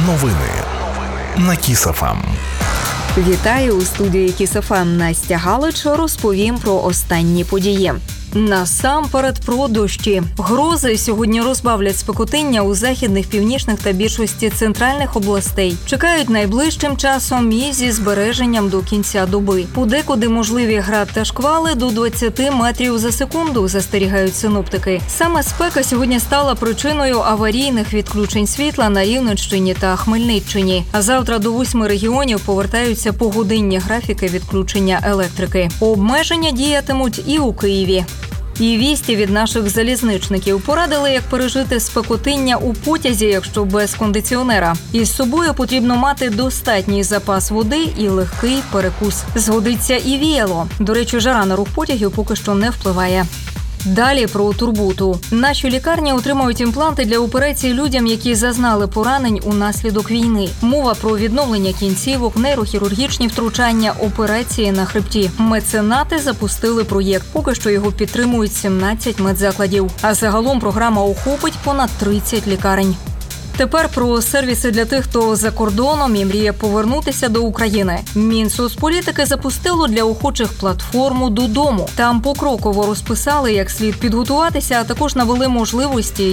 Новини на Kiss FM. Вітаю у студії Kiss FM. Настя Галич, розповім про останні події. Насамперед про дощі. Грози сьогодні розбавлять спекотиння у західних, північних та більшості центральних областей. Чекають найближчим часом і зі збереженням до кінця доби. Подекуди можливі град та шквали до 20 метрів за секунду, застерігають синоптики. Саме спека сьогодні стала причиною аварійних відключень світла на Рівненщині та Хмельниччині. А завтра до 8 регіонів повертаються погодинні графіки відключення електрики. Обмеження діятимуть і у Києві. І вісті від наших залізничників порадили, як пережити спекотиння у потязі, якщо без кондиціонера. Із собою потрібно мати достатній запас води і легкий перекус. Згодиться і віяло. До речі, жара на рух потягів поки що не впливає. Далі про турботу. Наші лікарні отримують імпланти для операцій людям, які зазнали поранень унаслідок війни. Мова про відновлення кінцівок, нейрохірургічні втручання, операції на хребті. Меценати запустили проєкт. Поки що його підтримують 17 медзакладів. А загалом програма охопить понад 30 лікарень. Тепер про сервіси для тих, хто за кордоном і мріє повернутися до України. Мінсоцполітики запустило для охочих платформу «Додому». Там покроково розписали, як слід підготуватися, а також навели можливості,